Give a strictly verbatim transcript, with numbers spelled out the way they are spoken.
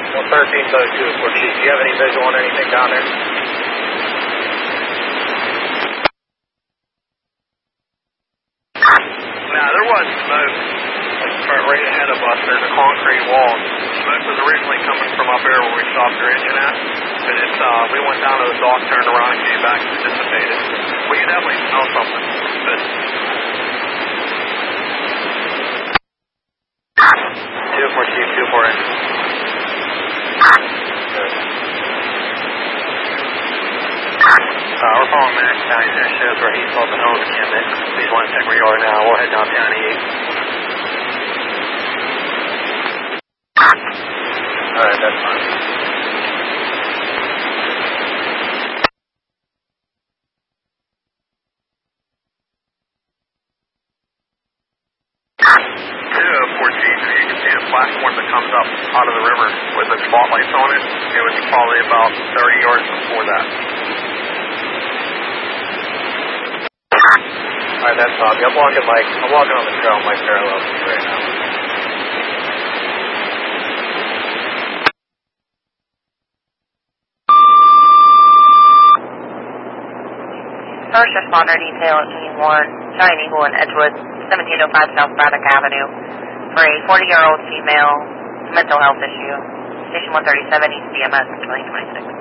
one thirteen oh two for Chief. Do you have any visual on anything down there? Nah, there was smoke right ahead of us. There's a concrete wall. Smoke was originally coming from up there where we stopped your engine at. But it's, uh, we went down to the dock, turned around, and came back and it dissipated. We could definitely smell something. But two four Chief, two four engine. Uh, we're following Max down. He's there. Shows where he's called the hose camera. Please want to check where you are now. We'll head down County eight. Alright, that's fine. two four Chief, you can see the platform that comes up out of the river with the spotlights on it. It was probably about thirty yards before that. Alright, that's Bobby. I'm walking like, I'm walking on the trail, like parallel to you right now. First responder detail at E one, Giant Eagle in Edgewood, seventeen oh five South Braddock Avenue, for a forty-year-old female mental health issue. Station one thirty-seven, East B M S, twenty twenty-six.